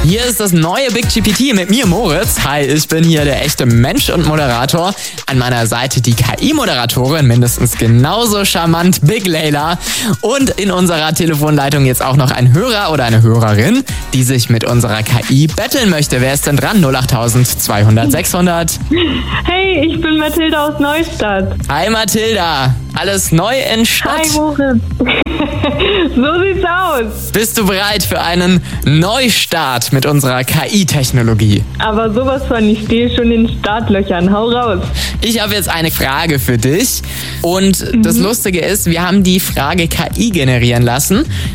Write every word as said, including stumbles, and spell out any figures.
Hier ist das neue Big G P T mit mir, Moritz. Hi, ich bin hier der echte Mensch und Moderator. An meiner Seite die K I-Moderatorin, mindestens genauso charmant, Big Layla. Und in unserer Telefonleitung jetzt auch noch ein Hörer oder eine Hörerin, die sich mit unserer K I betteln möchte. Wer ist denn dran? null acht zweihundert sechshundert. Hey, ich bin Mathilda aus Neustadt. Hi Mathilda, alles neu in Stadt. Hi Moritz. So sieht's aus. Bist du bereit für einen Neustart mit unserer K I-Technologie? Aber sowas von, ich stehe schon in den Startlöchern. Hau raus. Ich habe jetzt eine Frage für dich und mhm. das Lustige ist, wir haben die Frage K I generieren lassen